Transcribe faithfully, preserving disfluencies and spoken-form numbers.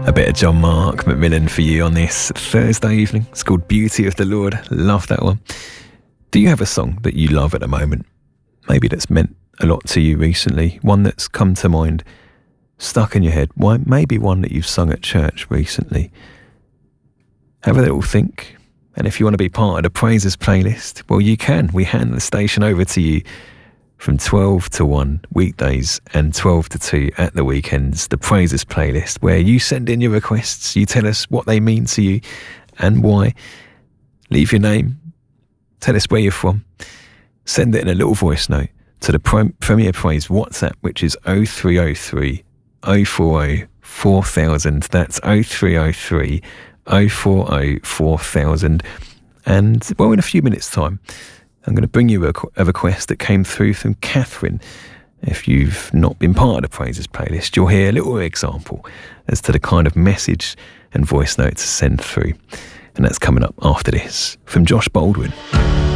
A bit of John Mark McMillan for you on this Thursday evening. It's called Beauty of the Lord. Love that one. Do you have a song that you love at the moment? Maybe that's meant a lot to you recently. One that's come to mind, stuck in your head. Why? Maybe one that you've sung at church recently. Have a little think. And if you want to be part of the Praises playlist, well, you can. We hand the station over to you from twelve to one weekdays and twelve to two at the weekends, the Praises playlist, where you send in your requests, you tell us what they mean to you and why. Leave your name, tell us where you're from, send it in a little voice note to the Premier Praise WhatsApp, which is oh three oh three, oh four oh, four thousand. That's oh three oh three, oh four oh, four thousand. And, well, in a few minutes' time, I'm going to bring you a, a request that came through from Catherine. If you've not been part of the Praises playlist, you'll hear a little example as to the kind of message and voice note to send through. And that's coming up after this from Josh Baldwin.